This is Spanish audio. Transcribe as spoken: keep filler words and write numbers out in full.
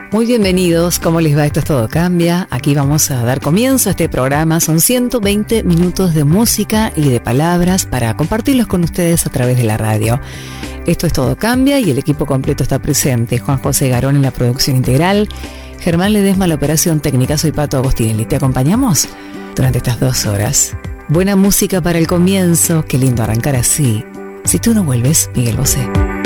Muy bienvenidos, ¿cómo les va? Esto es Todo Cambia. Aquí vamos a dar comienzo a este programa. Son ciento veinte minutos de música y de palabras para compartirlos con ustedes a través de la radio. Esto es Todo Cambia y el equipo completo está presente. Juan José Garón en la producción integral, Germán Ledesma en la operación técnica. Soy Pato Agostinelli. ¿Te acompañamos durante estas dos horas? Buena música para el comienzo. Qué lindo arrancar así. Si tú no vuelves, Miguel Bosé.